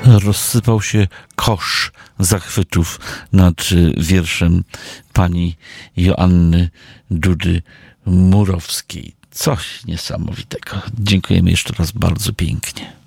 rozsypał się kosz zachwytów nad wierszem pani Joanny Dudy Murowskiej. Coś niesamowitego. Dziękujemy jeszcze raz bardzo pięknie.